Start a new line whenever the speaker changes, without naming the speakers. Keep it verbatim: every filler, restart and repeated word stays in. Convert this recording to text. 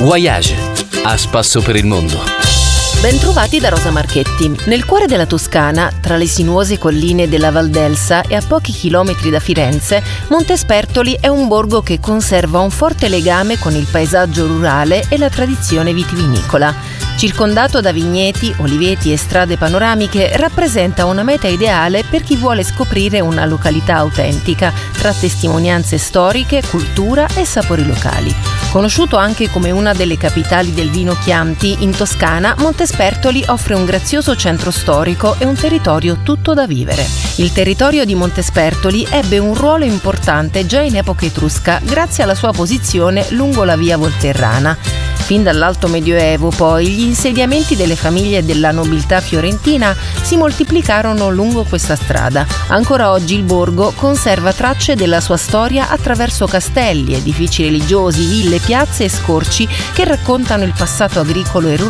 Voyage, a spasso per il mondo.
Bentrovati da Rosa Marchetti. Nel cuore della Toscana, tra le sinuose colline della Val d'Elsa e a pochi chilometri da Firenze, Montespertoli è un borgo che conserva un forte legame con il paesaggio rurale e la tradizione vitivinicola. Circondato da vigneti, oliveti e strade panoramiche, rappresenta una meta ideale per chi vuole scoprire una località autentica, tra testimonianze storiche, cultura e sapori locali. Conosciuto anche come una delle capitali del vino Chianti, in Toscana, Montespertoli offre un grazioso centro storico e un territorio tutto da vivere. Il territorio di Montespertoli ebbe un ruolo importante già in epoca etrusca grazie alla sua posizione lungo la via Volterrana. Fin dall'Alto Medioevo, poi, gli insediamenti delle famiglie della nobiltà fiorentina si moltiplicarono lungo questa strada. Ancora oggi il borgo conserva tracce della sua storia attraverso castelli, edifici religiosi, ville, piazze e scorci che raccontano il passato agricolo e rurale